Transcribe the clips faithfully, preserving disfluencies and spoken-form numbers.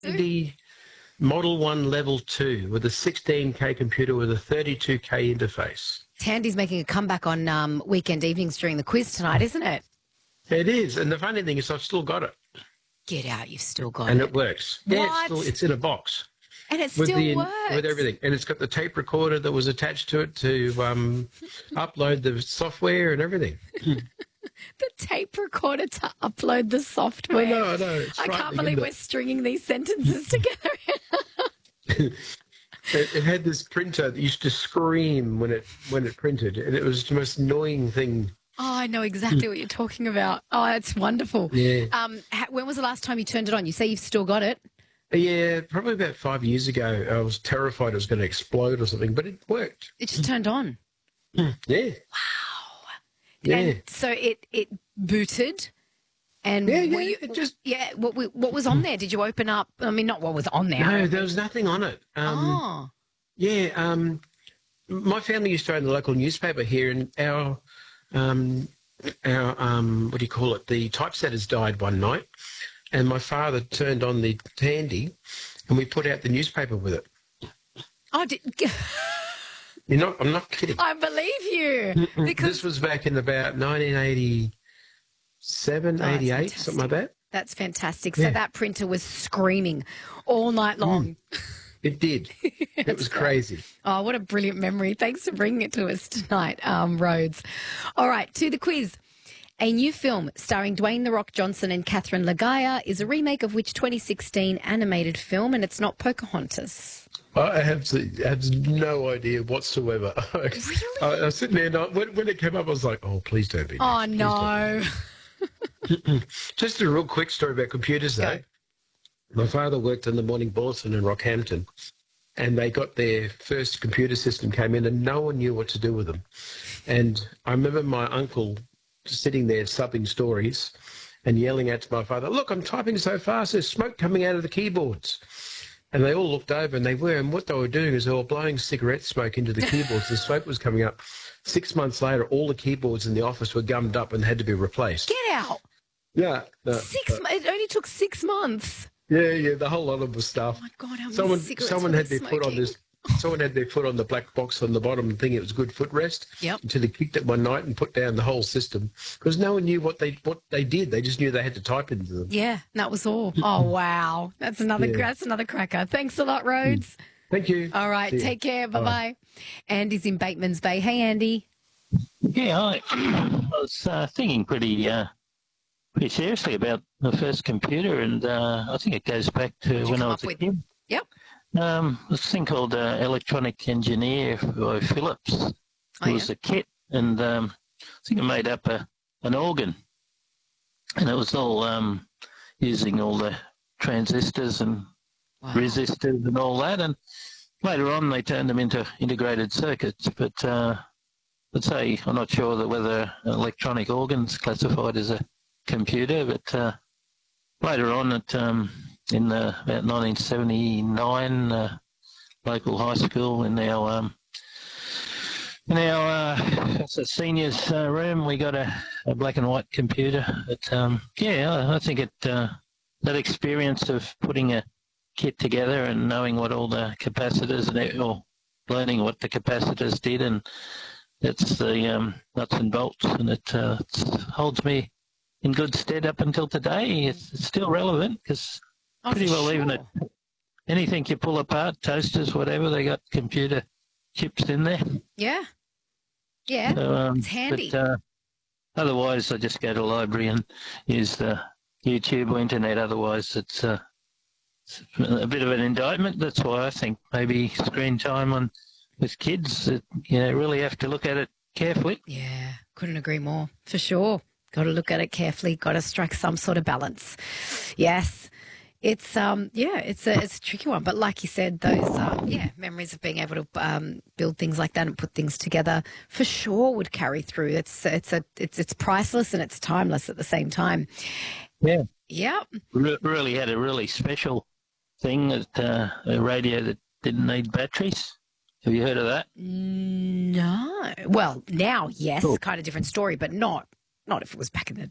Tandy Model one Level two with a sixteen K computer with a thirty-two K interface. Tandy's making a comeback on um, weekend evenings during the quiz tonight, isn't it? It is. And the funny thing is I've still got it. Get out, you've still got and it. And it works. What? Yeah, it's, still, it's in a box. And it with still the, works. With everything. And it's got the tape recorder that was attached to it to um, upload the software and everything. The tape recorder to upload the software. I know, I know. It's I can't believe we're stringing these sentences together. it, it had this printer that used to scream when it when it printed, and it was the most annoying thing. Oh, I know exactly what you're talking about. Oh, it's wonderful. Yeah. Um, when was the last time you turned it on? You say you've still got it. Yeah, probably about five years ago. I was terrified it was going to explode or something, but it worked. It just turned on. Yeah. Wow. Yeah. And so it it booted. And yeah, were yeah, you, it just yeah. What what was on there? Did you open up? I mean, not what was on there. No, there was nothing on it. Um, oh. Yeah. Um, my family used to own the local newspaper here, and our um, our um, what do you call it? The typesetters died one night, and my father turned on the Tandy, and we put out the newspaper with it. Oh, did, You're not. I'm not kidding. I believe you. Because this was back in about nineteen eighty-seven, oh, eighty-eight, something like that. That's fantastic. Yeah. So that printer was screaming all night long. Mm. It did. It was crazy. Oh, what a brilliant memory. Thanks for bringing it to us tonight, um, Rhodes. All right, to the quiz. A new film starring Dwayne "The Rock" Johnson and Catherine Lagaya is a remake of which twenty sixteen animated film, and it's not Pocahontas. I have, have no idea whatsoever. Really? I, I was sitting there, and I, when, when it came up, I was like, oh, please don't be. Oh, next. no. Just a real quick story about computers, though. Go. My father worked in the Morning Bulletin in Rockhampton, and they got their first computer system came in, and no one knew what to do with them. And I remember my uncle sitting there subbing stories and yelling out to my father, look, I'm typing so fast, there's smoke coming out of the keyboards. And they all looked over, and they were, and what they were doing is they were blowing cigarette smoke into the keyboards. The smoke was coming up. Six months later, all the keyboards in the office were gummed up and had to be replaced. Get out. Yeah. No, Six. uh, It only took six months. Yeah, yeah, the whole lot of the stuff. Oh, my God, how many someone, cigarettes someone were had they their foot on smoking? this. Someone had their foot on the black box on the bottom, thinking it was good footrest. Yep. Until they kicked it one night and put down the whole system because no one knew what they what they did. They just knew they had to type into them. Yeah, that was all. Oh, wow. That's another Yeah. that's another cracker. Thanks a lot, Rhodes. Thank you. All right, See ya. take care. Bye-bye. Bye. Andy's in Bateman's Bay. Hey, Andy. Yeah, I, I was uh, thinking pretty uh, pretty seriously about the first computer, and uh, I think it goes back to What'd you when come I up was a with? kid. Yep. Um, this thing called uh, Electronic Engineer by Philips. It Oh, was yeah. a kit, and um, I think it made up a, an organ, and it was all um, using all the transistors and Wow. resistors and all that, and later on they turned them into integrated circuits, but uh, I'd say I'm not sure that whether an electronic organ's classified as a computer, but uh, later on at um, in the, about nineteen seventy-nine, uh, local high school in our um, in our uh, it's a seniors uh, room, we got a, a black and white computer. But um, yeah, I, I think it uh, that experience of putting a kit together and knowing what all the capacitors and it, or learning what the capacitors did, and it's the um, nuts and bolts, and it, uh, it holds me in good stead up until today. It's, it's still relevant because Oh, pretty for well even sure. at anything you pull apart, toasters, whatever, they got computer chips in there. Yeah. Yeah. So, um, It's handy. But, uh, otherwise, I just go to the library and use the YouTube or internet. Otherwise, it's, uh, it's a bit of an indictment. That's why I think maybe screen time on with kids, it, you know, really have to look at it carefully. Yeah, couldn't agree more. For sure. Got to look at it carefully. Got to strike some sort of balance. Yes. It's um yeah, it's a it's a tricky one, but like you said, those um, yeah memories of being able to um, build things like that and put things together for sure would carry through. It's it's a it's it's priceless and it's timeless at the same time. Yeah, Yep. Re- really had a really special thing that uh, a radio that didn't need batteries. Have you heard of that? No. Well, now yes, Cool. kind of different story, but not not if it was back in the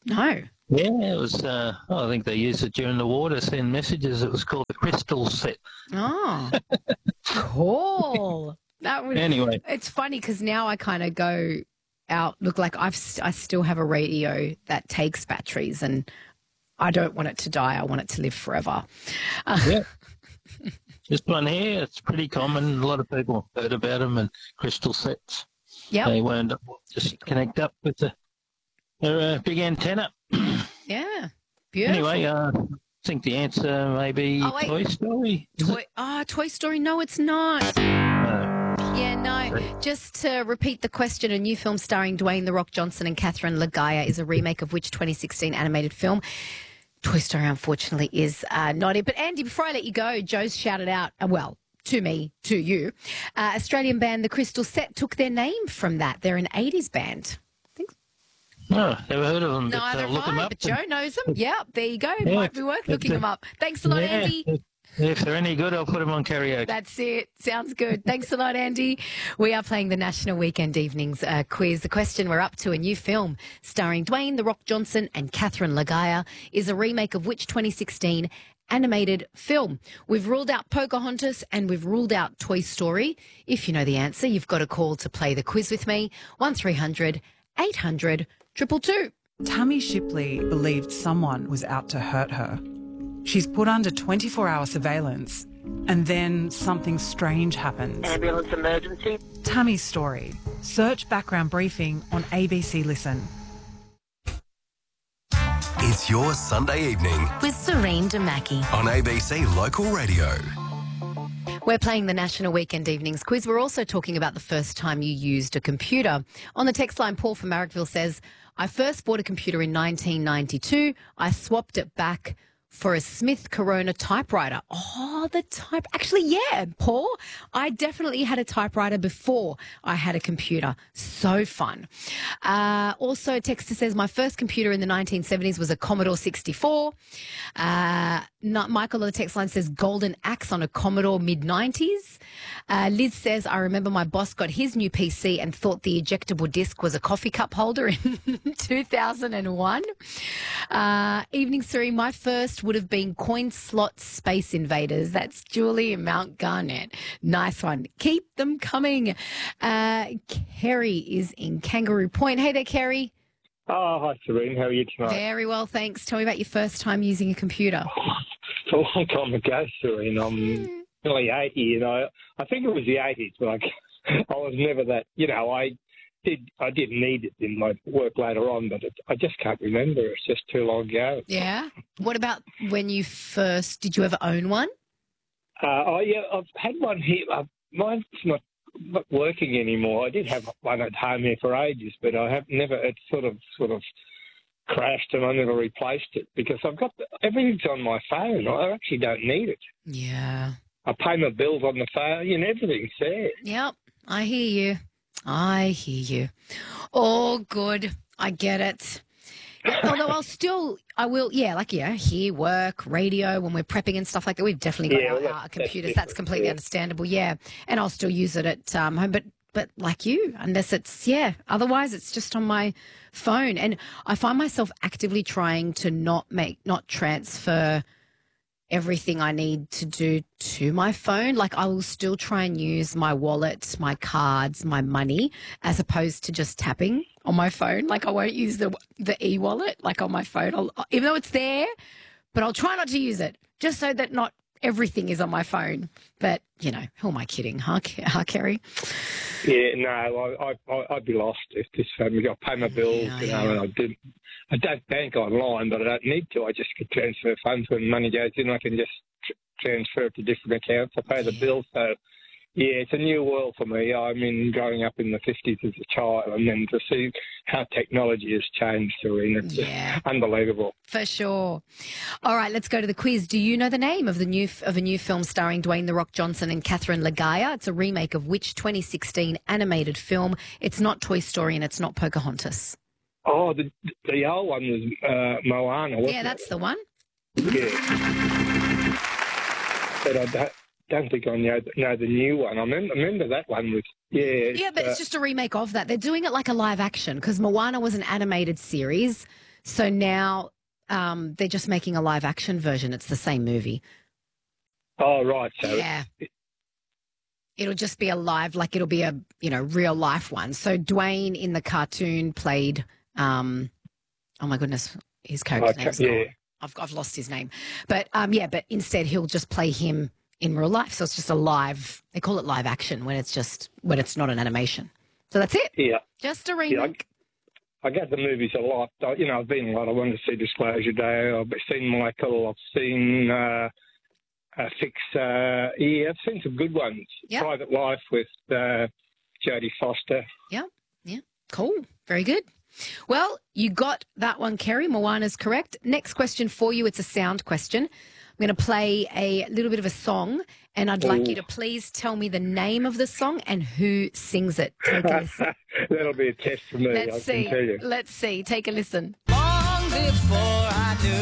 No. Yeah, it was, uh, oh, I think they used it during the war to send messages. It was called the Crystal Set. Oh, cool. That would. Anyway. It's funny because now I kind of go out, look, like I've, I still have a radio that takes batteries and I don't want it to die. I want it to live forever. Uh, Yeah. This one here, it's pretty common. A lot of people heard about them and crystal sets. Yeah. They wound up just cool. Connect up with the, their uh, big antenna. Yeah. Beautiful. Anyway, uh, I think the answer may be oh, Toy Story. Toy, oh, Toy Story. No, it's not. Uh, Yeah, no. Just to repeat the question, a new film starring Dwayne "The Rock" Johnson and Catherine Lagaya is a remake of which twenty sixteen animated film? Toy Story, unfortunately, is uh, not it. But, Andy, before I let you go, Joe's shouted out, uh, well, to me, to you, uh, Australian band The Crystal Set took their name from that. They're an eighties band. I think. Oh, never heard of them. No, but, I uh, don't look them know, up but Joe knows them. Yeah, there you go. Yeah, Might be worth looking them up. Thanks a lot, yeah, Andy. If they're any good, I'll put them on karaoke. That's it. Sounds good. Thanks a lot, Andy. We are playing the National Weekend Evenings uh, quiz. The question we're up to, a new film starring Dwayne "The Rock" Johnson and Catherine Lagaya is a remake of which twenty sixteen animated film? We've ruled out Pocahontas and we've ruled out Toy Story. If you know the answer, you've got a call to play the quiz with me. one three hundred eight hundred two two two. Tammy Shipley believed someone was out to hurt her. She's put under twenty-four hour surveillance, and then something strange happens. Ambulance emergency. Tammy's story. Search background briefing on A B C Listen. It's your Sunday evening with Serene Damaki on A B C Local Radio. We're playing the National Weekend Evenings quiz. We're also talking about the first time you used a computer. On the text line, Paul from Marrickville says, I first bought a computer in nineteen ninety-two. I swapped it back for a Smith Corona typewriter. Oh, the type. Actually, yeah, Paul, I definitely had a typewriter before I had a computer. So fun. Uh, also, Texter says, my first computer in the nineteen seventies was a Commodore sixty-four. Uh, not, Michael on the text line says, Golden Axe on a Commodore mid nineties. Uh, Liz says, I remember my boss got his new P C and thought the ejectable disc was a coffee cup holder in two thousand one. Uh, evening, Siri, my first would have been Coin Slot Space Invaders. That's Julie in Mount Garnett. Nice one. Keep them coming. Uh, Kerry is in Kangaroo Point. Hey there, Kerry. Oh, hi, Serene. How are you tonight? Very well, thanks. Tell me about your first time using a computer. It's a long time ago, Serene. I'm nearly eighty, you know. I think it was the eighties, but I, I was never that, you know, I did I did need it in my work later on, but it, I just can't remember. It's just too long ago. Yeah? What about when you first, did you ever own one? Uh, oh, yeah, I've had one here. Uh, mine's not, not working anymore. I did have one at home here for ages, but I have never, it's sort of, sort of crashed and I never replaced it because I've got, everything's on my phone. I actually don't need it. Yeah. I pay my bills on the phone and everything's there. Yep, I hear you. I hear you. All good. I get it. Although I'll still, I will, yeah, like, yeah, hear, work, radio, when we're prepping and stuff like that. We've definitely got Yeah, our, well, our that's computers. That's completely yeah. understandable, yeah. And I'll still use it at um, home, but, but like you, unless it's, yeah, otherwise it's just on my phone. And I find myself actively trying to not make, not transfer everything I need to do to my phone. Like I will still try and use my wallet, my cards, my money, as opposed to just tapping on my phone. Like I won't use the the e-wallet like on my phone, I'll, even though it's there, but I'll try not to use it just so that not everything is on my phone. But, you know, who am I kidding, huh, huh Kerry? Yeah, no, I, I, I'd be lost if this family. I pay my bills, Yeah, you yeah. know, and I didn't. I don't bank online, but I don't need to. I just can transfer funds when money goes in. I can just tr- transfer it to different accounts. I pay the bills, so yeah, it's a new world for me. I mean, growing up in the fifties as a child, and then to see how technology has changed, Serena, it's Yeah. just unbelievable. For sure. All right, let's go to the quiz. Do you know the name of the new of a new film starring Dwayne "The Rock" Johnson and Catherine Lagaya? It's a remake of which twenty sixteen animated film? It's not Toy Story and it's not Pocahontas. Oh, the the old one was uh, Moana, wasn't Yeah, that's the one. it? Yeah. But I don't, don't think I know, know the new one. I remember, I remember that one was, yeah. Yeah, but uh, it's just a remake of that. They're doing it like a live action because Moana was an animated series. So now um, they're just making a live action version. It's the same movie. Oh, right. So Yeah. It'll just be a live, like it'll be a, you know, real life one. So Dwayne in the cartoon played, um, oh my goodness, his character's Okay, name's yeah. gone. I've, I've lost his name. But um, yeah, but instead he'll just play him in real life. So it's just a live, they call it live action when it's just, when it's not an animation. So that's it. Yeah. Just a Yeah, remake. I, I get the movies a lot. I, you know, I've been a lot. I went to see Disclosure Day. I've seen Michael. I've seen uh, uh, Fix. Uh, yeah, I've seen some good ones. Yep. Private Life with uh, Jodie Foster. Yeah, yeah. Cool. Very good. Well, you got that one, Kerry. Moana's correct. Next question for you. It's a sound question. I'm going to play a little bit of a song, and I'd like you to please tell me the name of the song and who sings it. Take a listen. That'll be a test for me, Let's I see. can tell you. Let's see. Take a listen. Long before I do,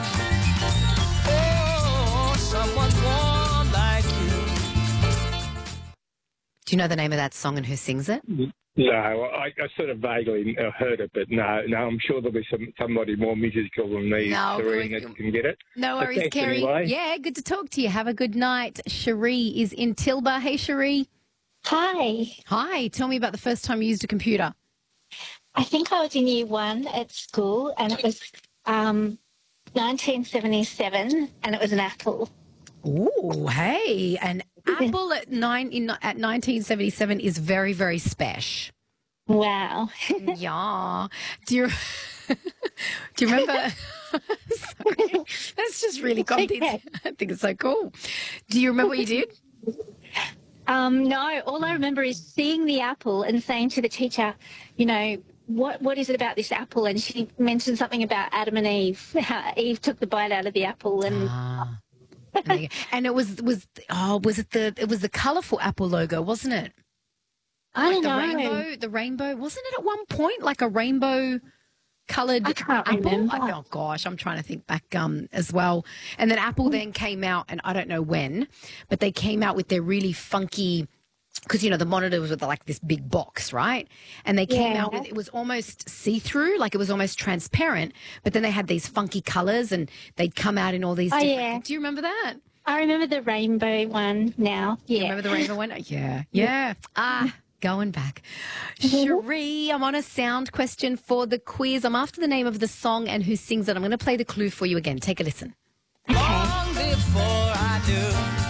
oh, someone warm like you. Do you know the name of that song and who sings it? No, I, I sort of vaguely uh, heard it, but no, no, I'm sure there'll be some somebody more musical than me, No, Serene, we- that can get it. No But worries, thanks Kerry. anyway. Yeah, good to talk to you. Have a good night. Cherie is in Tilba. Hey, Cherie. Hi. Hi. Tell me about the first time you used a computer. I think I was in year one at school, and it was um, nineteen seventy-seven, and it was an Apple. Ooh, hey, an apple at nine in at nineteen seventy-seven is very, very special. Wow. Yeah. Do you do you remember? Sorry, that's just really content. okay. I think it's so cool. Do you remember what you did? Um, no, all I remember is seeing the apple and saying to the teacher, you know, what what is it about this apple? And she mentioned something about Adam and Eve. How Eve took the bite out of the apple, and Ah. And there you go. And it was was oh was it the it was the colourful Apple logo, wasn't it? I Like don't the know. rainbow, the rainbow wasn't it at one point like a rainbow coloured I can't apple? remember. I, oh gosh, I'm trying to think back um as well. And then Apple then came out, and I don't know when, but they came out with their really funky. Because, you know, the monitor was with like this big box, right? And they came Yeah. out with, it was almost see-through, like it was almost transparent, but then they had these funky colours and they'd come out in all these Oh, different... yeah. Do you remember that? I remember the rainbow one now. Yeah. Remember the rainbow one? Yeah. Yeah. Ah, going back. Cherie, I'm on a sound question for the quiz. I'm after the name of the song and who sings it. I'm going to play the clue for you again. Take a listen. Long before I do,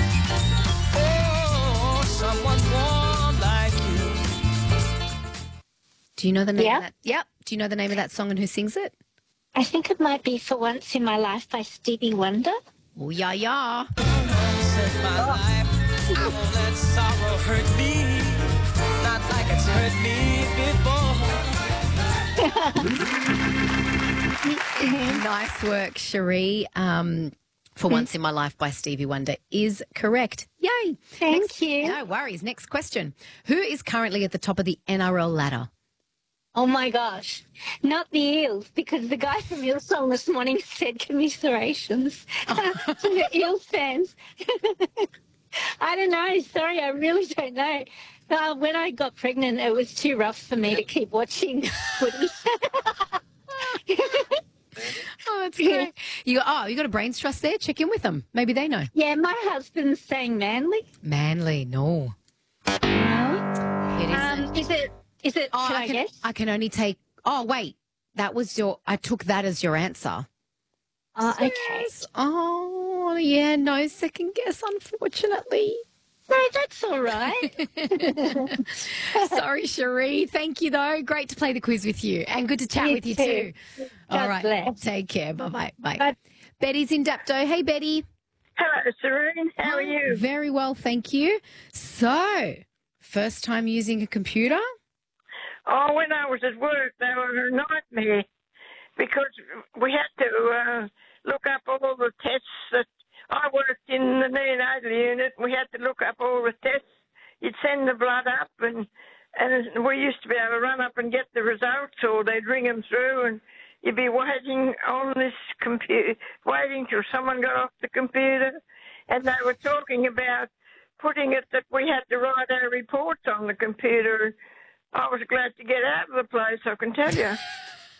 oh, someone warm like you. Do you know the name Yeah. of that? Yep. Do you know the name of that song and who sings it? I think it might be For Once in My Life by Stevie Wonder. Oh, yeah, yeah. Set my life, I won't let sorrow hurt me, not like it's hurt me before. Nice work, Cherie. Um, For Once in My Life by Stevie Wonder is correct. Yay. Thank Next- you. No worries. Next question. Who is currently at the top of the N R L ladder? Oh my gosh, not the Eels, because the guy from Eels Song this morning said commiserations to the Eels fans. I don't know. Sorry, I really don't know. Uh, when I got pregnant, it was too rough for me to keep watching footy. Oh, that's great. You oh, you got a brains trust there? Check in with them. Maybe they know. Yeah, my husband's saying Manly. Manly, no. No. It isn't. Um, is it? Is it? oh, should I, I can, guess? I can only take. Oh, wait. That was your. I took that as your answer. Oh, okay. Yes. Oh, yeah. No second guess, unfortunately. No, that's all right. Sorry, Cherie. Thank you, though. Great to play the quiz with you, and good to chat You with you too. too. God All right. bless. Take care. Bye bye. Bye. Bye. Betty's in Dapto. Hey, Betty. Hello, Serene. How are you? Very well, thank you. So, first time using a computer? Oh, when I was at work, they were a nightmare because we had to uh, look up all the tests that I worked in the neonatal unit. We had to look up all the tests. You'd send the blood up, and and we used to be able to run up and get the results, or they'd ring them through, and you'd be waiting on this computer, waiting till someone got off the computer, and they were talking about putting it that we had to write our reports on the computer. I was glad to get out of the place, I can tell you.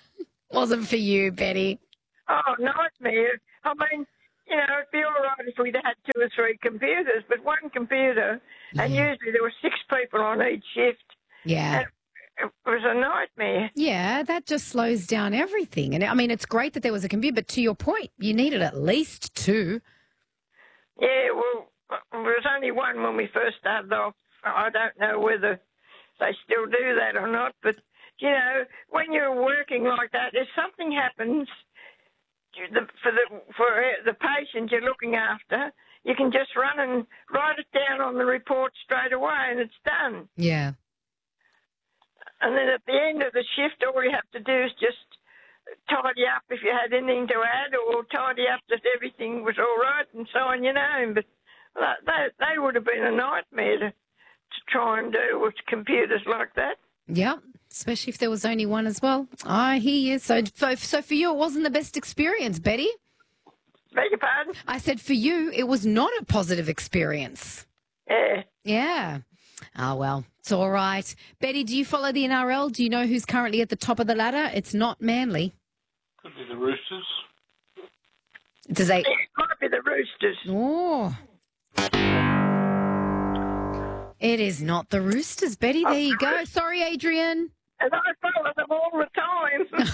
Wasn't for you, Betty. Oh, nightmare. I mean, you know, it'd be all right if we'd had two or three computers, but one computer, and Yeah. usually there were six people on each shift. Yeah. And it was a nightmare. Yeah, that just slows down everything. And I mean, it's great that there was a computer, but to your point, you needed at least two. Yeah, well, there was only one when we first started off. I don't know whether they still do that or not, but, you know, when you're working like that, if something happens you- the, for the for the patient you're looking after, you can just run and write it down on the report straight away and it's done. Yeah. And then at the end of the shift, all you have to do is just tidy up if you had anything to add, or tidy up that everything was all right and so on, you know. But that, that, they would have been a nightmare to, to try and do with computers like that. Yeah, especially if there was only one as well. I hear you. So, so, so for you, it wasn't the best experience, Betty? Beg your pardon? I said for you, it was not a positive experience. Yeah. Yeah. Oh, well, it's all right. Betty, do you follow the N R L? Do you know who's currently at the top of the ladder? It's not Manly. Could be the Roosters. Does they... It might be the Roosters. Oh. It is not the Roosters, Betty. There you go. Sorry, Adrian. And I follow them all the time.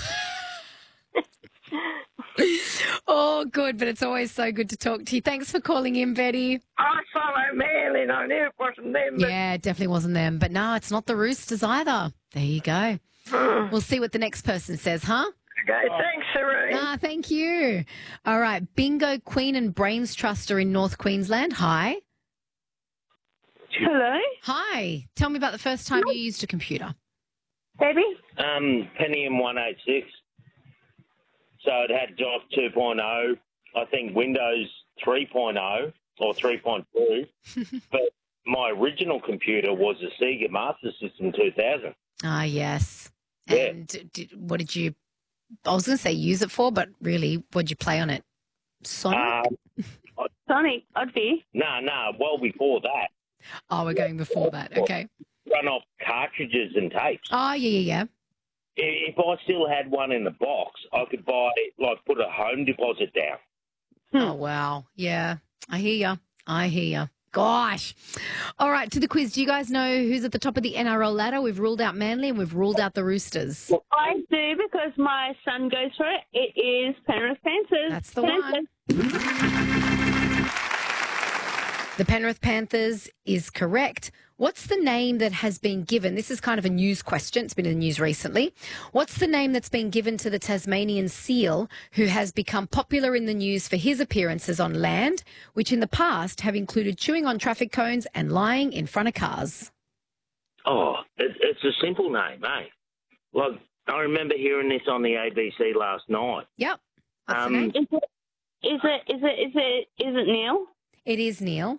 Oh, good, but it's always so good to talk to you. Thanks for calling in, Betty. I follow Manly, and I knew it wasn't them. But Yeah, it definitely wasn't them. But no, it's not the Roosters either. There you go. We'll see what the next person says, huh? Okay, thanks, Serene. Ah, thank you. All right, Bingo Queen and Brains Trust are in North Queensland. Hi. Hello, Hi. Tell me about the first time you used a computer. baby. Um, Pentium one eighty-six. So it had DOS two point oh, I think Windows three point oh or three point two. But my original computer was a Sega Master System two thousand. Ah, yes. Yeah. And did, what did you, I was going to say use it for, but really, what did you play on it? Sonic? Um, Sonic, Oddly. no, no, well before that. Oh, we're going before that. Okay. Run off cartridges and tapes. Oh, yeah, yeah, yeah. If I still had one in the box, I could buy, like, put a home deposit down. Oh, wow. Yeah. I hear you. I hear you. Gosh. All right, to the quiz. Do you guys know who's at the top of the N R L ladder? We've ruled out Manly and we've ruled out the Roosters. I do because my son goes for it. It is Penrith Panthers. That's the Panthers. one. The Penrith Panthers is correct. What's the name that has been given? This is kind of a news question. It's been in the news recently. What's the name that's been given to the Tasmanian seal who has become popular in the news for his appearances on land, which in the past have included chewing on traffic cones and lying in front of cars? Oh, it, it's a simple name, eh? Like, I remember hearing this on the A B C last night. Yep. What's Um, the name? Is it? Is it? Is it? Is it? Is it Neil? It is Neil.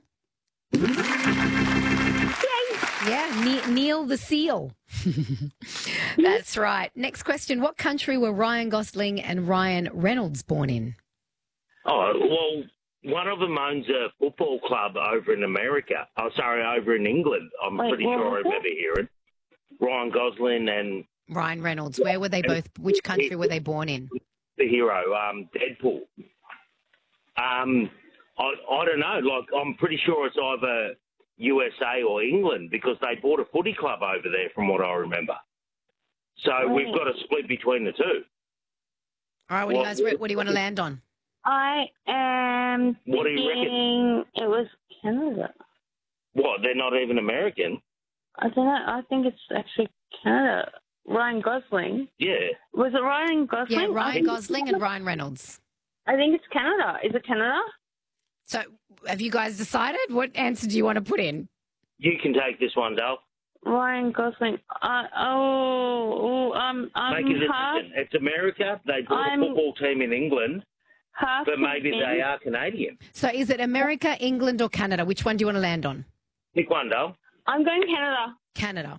Yeah, ne- Neil the Seal. That's right. Next question. What country were Ryan Gosling and Ryan Reynolds born in? Oh, well, one of them owns a football club over in America. Oh, sorry, over in England. I'm Wait, pretty what sure I was it? remember hearing. Ryan Gosling and Ryan Reynolds. Where were they both? Which country were they born in? the hero, um, Deadpool. Um, I, I don't know. Like, I'm pretty sure it's either U S A or England because they bought a footy club over there from what I remember. So we've got a split between the two. All right, what do you Well, guys? What do you want to land on? I am What do you reckon? thinking it was Canada. What, they're not even American? I don't know. I think it's actually Canada. Ryan Gosling. Yeah. Was it Ryan Gosling? Yeah, I Ryan think- Gosling and Ryan Reynolds. I think it's Canada. Is it Canada? So, have you guys decided? What answer do you want to put in? You can take this one, Dale. Ryan Gosling. Uh, oh, oh, um, I'm Make a half, decision. It's America. They bought I'm- a football team in England, half. but maybe they convinced- are Canadian. So, is it America, England, or Canada? Which one do you want to land on? Pick one, Dale. I'm going Canada. Canada.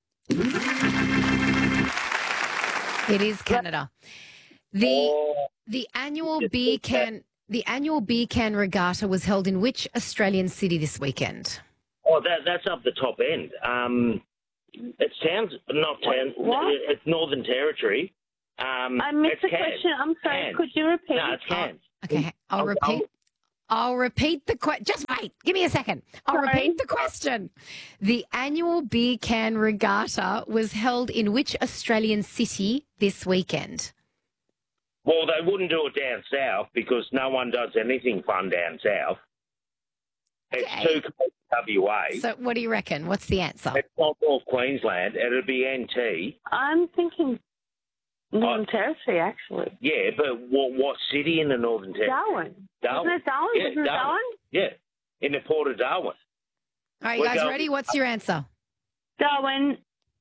It is Canada. The the annual beer can the annual beer can regatta was held in which Australian city this weekend? Oh, that, that's up the top end. Um, it sounds not town. What? It's Northern Territory. Um, I missed it's the Cairns. question. I'm sorry. Cairns. Could you repeat? No, it's Cairns. Okay, I'll, I'll- repeat. I'll repeat the question. Just wait. Give me a second. I'll Sorry. repeat the question. The annual beer can regatta was held in which Australian city this weekend? Well, they wouldn't do it down south because no one does anything fun down south. It's Okay. too close to W A. So, what do you reckon? What's the answer? It's not North Queensland. It'll be N T. I'm thinking Northern Territory, actually. Yeah, but what, what city in the Northern Territory? Darwin. Darwin. Isn't it Darwin? Yeah, Isn't it Darwin. Darwin? Yeah, in the port of Darwin. All right, you We're guys going- ready? What's your answer? Darwin.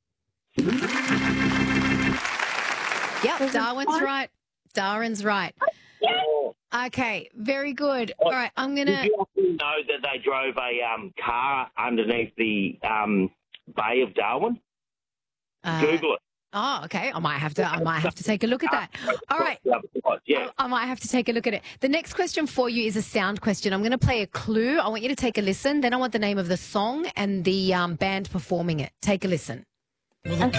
Yep, Darwin's right. Darwin's right. Oh, Okay, very good. All right, I'm going did to. you actually know that they drove a um, car underneath the um, Bay of Darwin? Uh, Google it. Oh, okay. I might have to. I might have to take a look at that. All right. Yeah. I, I might have to take a look at it. The next question for you is a sound question. I'm going to play a clue. I want you to take a listen. Then I want the name of the song and the um, band performing it. Take a listen.